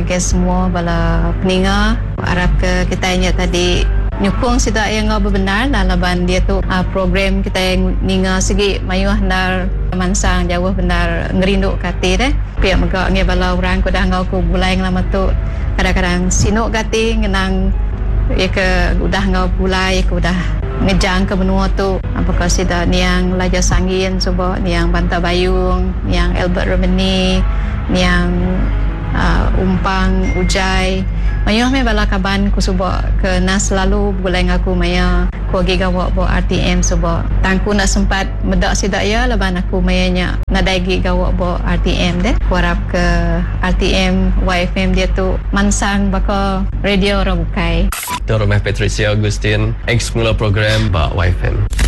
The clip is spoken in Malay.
ke semua bala peninga. Harap ke kita ingat tadi nyukung sida yang benar lah laban dia tu program kita yang ninga segi mayuh nar mansang jauh benar ngerindu kati deh pihak megak nge bala orang ko dah ngau ko bulai lama tu kadang-kadang sinuk kati ngenang ya ke udah ngau bulai ko udah ngejang ke benua tu apakah sida niang Laja Sangin subo niang Banta Bayung niang Albert Romani niang Umpang Ujai mayuh me bala kaban ku subo ke nas selalu bulai ngaku maya ku gi gawak bo RTM subo tangku nak sempat medak sidak ya laban aku mayanya nadai gi gawak bo RTM deh ku harap ke RTM YFM dia tu mansang baka radio ora bukai Dr. Patricia Agustin ex mula program ba YFM